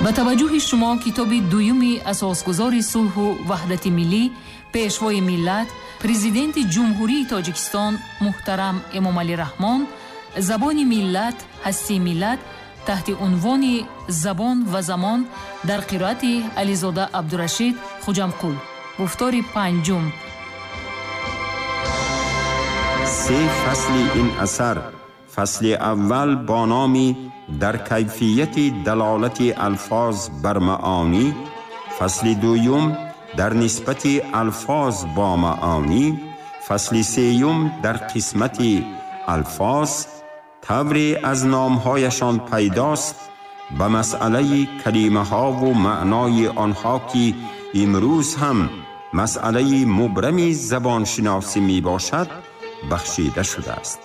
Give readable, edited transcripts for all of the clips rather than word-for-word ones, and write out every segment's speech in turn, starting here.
با توجه شما کتاب دویمی اساسگزار صلح و وحدت ملی، پیشوای ملت، پرزیدنت جمهوری تاجیکستان محترم امامعلی رحمان، زبان ملت، هستی ملت، تحت عنوان زبان و زمان در قرائت علیزاده عبدالرشید خوجمقل، گفتار پنجم. 3 فصل این اثر. فصل اول با نام در کیفیت دلالت الفاظ بر معانی، فصل دوم در نسبت الفاظ با معانی، فصل سوم در قسمت الفاظ. طوری از نامهایشان پیداست به مسئله کلمه ها و معنای آنها که امروز هم مسئله مبرم زبان شناسی می باشد بخشیده شده است.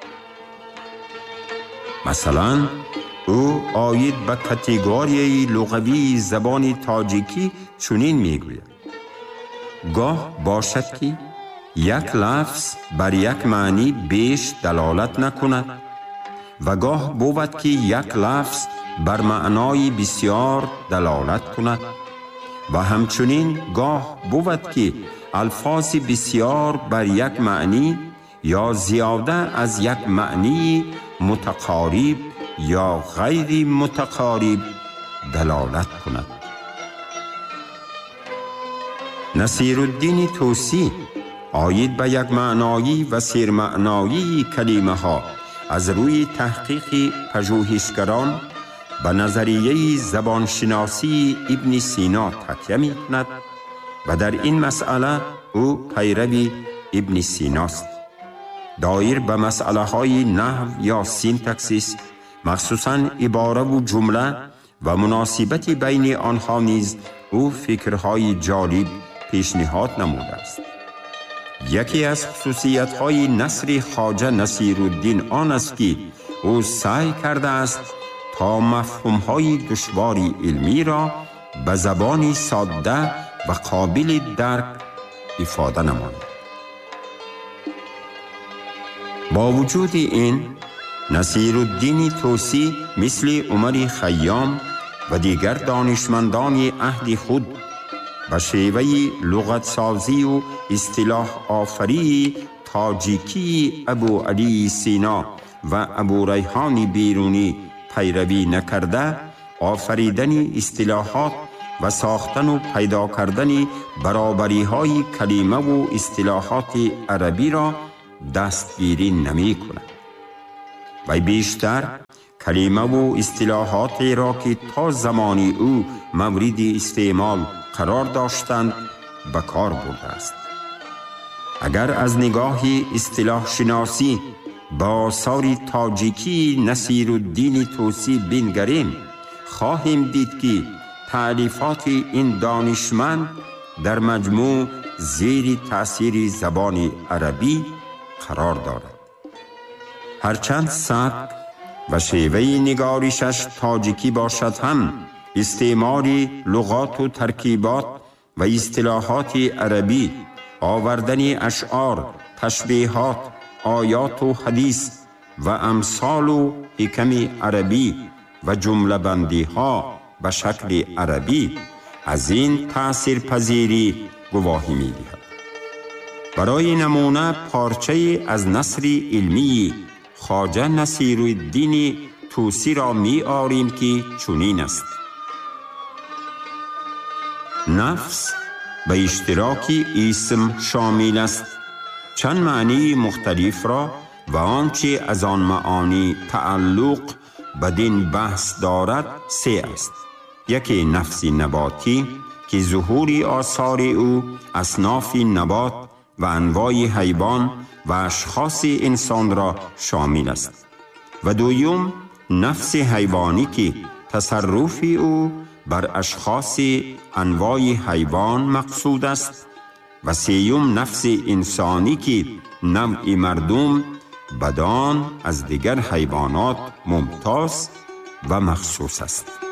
مثلا او آید به کاتگوری لغوی زبان تاجیکی چنین می گوید: گاه باشد که یک لفظ بر یک معنی بیش دلالت نکند و گاه بود که یک لفظ بر معنای بسیار دلالت کند و همچنین گاه بود که الفاظ بسیار بر یک معنی یا زیاده از یک معنی متقارب یا غیر متقارب دلالت کند. نصیرالدین طوسی آید به یک معنایی و سیر معنایی کلمه ها از روی تحقیق پژوهشگران به نظریه زبانشناسی ابن سینا تکیه می کند و در این مسئله او پیرو ابن سیناست. دایر به مسئله های نحو یا سینتاکسیس، مخصوصاً عباره و جمله و مناسبت بین آنها نیز او فکرهای جالب پیشنهاد نموده است. یکی از خصوصیت‌های نثر خواجه نصیرالدین آن است که او سعی کرده است تا مفهوم‌های دشوار علمی را به زبانی ساده و قابل درک افاده نماید. با وجود این، نصیرالدین طوسی مثل عمر خیام و دیگر دانشمندان عهد خود به شیوه لغت سازی و اصطلاح آفری تاجیکی ابو علی سینا و ابو ریحان بیرونی پیروی نکرده، آفریدن اصطلاحات و ساختن و پیدا کردن برابری های کلمه و اصطلاحات عربی را دستگیری نمی کند. و بیشتر کلمه و اصطلاحات را که تا زمانی او مورد استعمال قرار داشتند به کار برده است. اگر از نگاه اصطلاح شناسی با آثار تاجیکی نصیرالدین طوسی بنگریم، خواهیم دید که تألیفات این دانشمند در مجموع زیر تأثیر زبان عربی قرار دارد. هرچند سبک و شیوه نگارشش تاجیکی باشد هم استعمال لغات و ترکیبات و اصطلاحات عربی، آوردن اشعار، تشبیهات، آیات و حدیث و امثال و حکم عربی و جمله بندی ها به شکل عربی از این تأثیر پذیری گواهی می دهد. برای نمونه پارچه از نثر علمی خواجه نصیرالدین طوسی را می آریم که چنین است: نفس به اشتراک اسم شامل است. چند معنی مختلف را و آنچه از آن معانی تعلق بدین بحث دارد 3 است. یکی نفس نباتی که ظهور آثار او اصناف نبات و انواع حیوان و اشخاص انسان را شامل است و دوم نفس حیوانی که تصرف او بر اشخاص انواع حیوان مقصود است و سوم نفس انسانی که نوع مردم بدان از دیگر حیوانات ممتاز و مخصوص است.